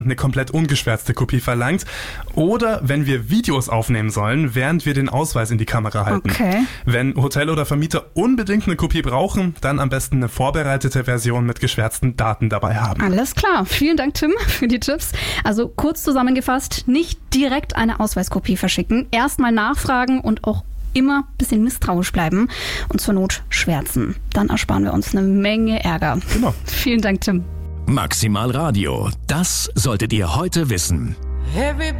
eine komplett ungeschwärzte Kopie verlangt. Oder wenn wir Videos aufnehmen sollen, während wir den Ausweis in die Kamera halten. Okay. Wenn Hotel oder Vermieter unbedingt eine Kopie brauchen, dann am besten eine vorbereitete Version mit geschwärzten Daten dabei haben. Alles klar. Vielen Dank, Tim, für die Tipps. Also kurz zusammengefasst, nicht direkt eine Ausweiskopie verschicken. Erstmal nachfragen und auch immer ein bisschen misstrauisch bleiben und zur Not schwärzen. Dann ersparen wir uns eine Menge Ärger. Genau. Vielen Dank, Tim. Maximal Radio, das solltet ihr heute wissen. Everybody